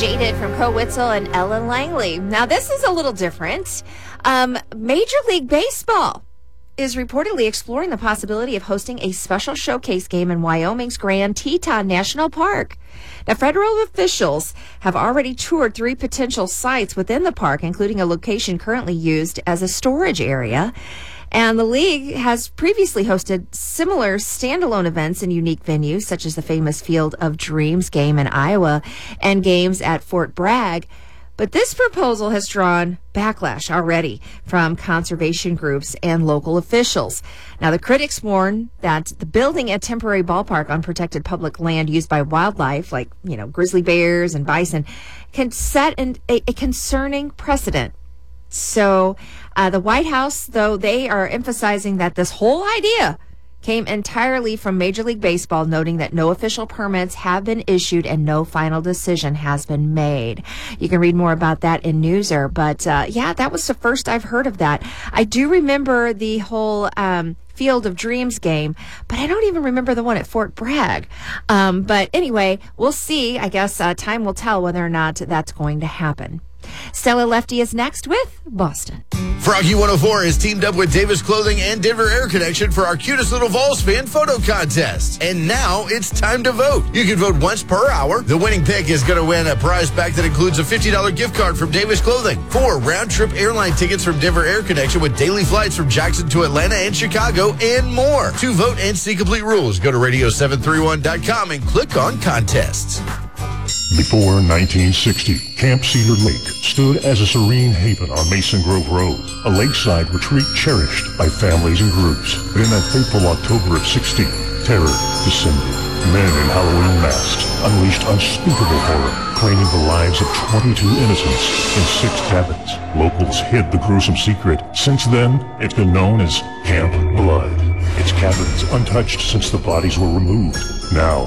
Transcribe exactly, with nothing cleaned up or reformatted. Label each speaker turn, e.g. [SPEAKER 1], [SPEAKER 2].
[SPEAKER 1] Jaded from Co Witzel and Ellen Langley. Now, this is a little different. Um, Major League Baseball is reportedly exploring the possibility of hosting a special showcase game in Wyoming's Grand Teton National Park. Now, federal officials have already toured three potential sites within the park, including a location currently used as a storage area. And the league has previously hosted similar standalone events in unique venues, such as the famous Field of Dreams game in Iowa and games at Fort Bragg. But this proposal has drawn backlash already from conservation groups and local officials. Now, the critics warn that the building a temporary ballpark on protected public land used by wildlife, like, you know, grizzly bears and bison, can set an, a, a concerning precedent. So uh, the White House, though, they are emphasizing that this whole idea came entirely from Major League Baseball, noting that no official permits have been issued and no final decision has been made. You can read more about that in Newser. But, uh, yeah, that was the first I've heard of that. I do remember the whole um, Field of Dreams game, but I don't even remember the one at Fort Bragg. Um, but anyway, we'll see. I guess uh, time will tell whether or not that's going to happen. Stella Lefty is next with Boston.
[SPEAKER 2] Froggy one oh four has teamed up with Davis Clothing and Denver Air Connection for our cutest little Vols fan photo contest. And now it's time to vote. You can vote once per hour. The winning pick is going to win a prize pack that includes a fifty dollars gift card from Davis Clothing, four round-trip airline tickets from Denver Air Connection with daily flights from Jackson to Atlanta and Chicago, and more. To vote and see complete rules, go to radio seven thirty-one dot com and click on contests.
[SPEAKER 3] Before nineteen sixty, Camp Cedar Lake stood as a serene haven on Mason Grove Road, a lakeside retreat cherished by families and groups. But in that fateful October of sixty, terror descended. Men in Halloween masks unleashed unspeakable horror, claiming the lives of twenty-two innocents in six cabins. Locals hid the gruesome secret. Since then, it's been known as Camp Blood. Its cabins untouched since the bodies were removed. Now,